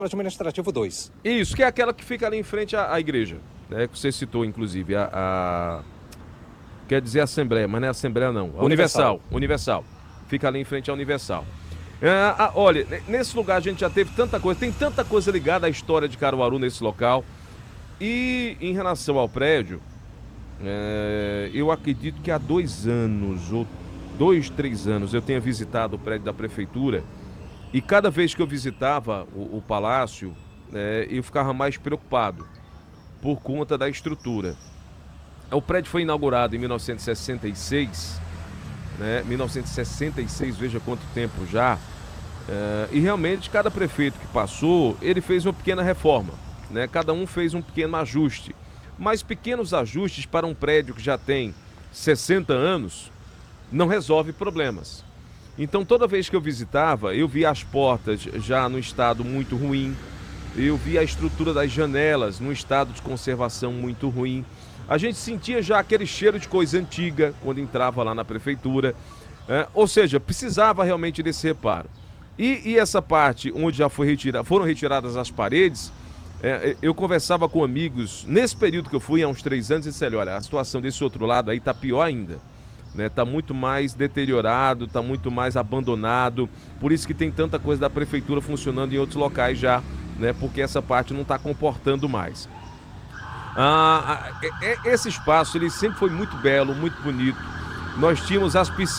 administrativo 2. Isso, que é aquela que fica ali em frente à igreja, né? Que você citou, inclusive, quer dizer Assembleia, mas não é Assembleia não. Universal. Fica ali em frente à Universal. Olha, nesse lugar a gente já teve tanta coisa, tem tanta coisa ligada à história de Caruaru nesse local. E em relação ao prédio, eu acredito que há 2 anos, ou 2, 3 anos, eu tenha visitado o prédio da prefeitura. E cada vez que eu visitava o palácio, eu ficava mais preocupado por conta da estrutura. O prédio foi inaugurado em 1966, né? 1966, veja quanto tempo já. E realmente cada prefeito que passou, ele fez uma pequena reforma, né? Cada um fez um pequeno ajuste. Mas pequenos ajustes para um prédio que já tem 60 anos não resolve problemas. Então toda vez que eu visitava, eu via as portas já no estado muito ruim, eu via a estrutura das janelas num estado de conservação muito ruim. A gente sentia já aquele cheiro de coisa antiga quando entrava lá na prefeitura, ou seja, precisava realmente desse reparo. E essa parte onde já foram retiradas as paredes, eu conversava com amigos, nesse período que eu fui, há uns 3 anos, e disse, olha, a situação desse outro lado aí tá pior ainda. Tá muito mais deteriorado, tá muito mais abandonado, por isso que tem tanta coisa da prefeitura funcionando em outros locais já, né? Porque essa parte não está comportando mais. Esse espaço ele sempre foi muito belo, muito bonito. Nós tínhamos as piscinas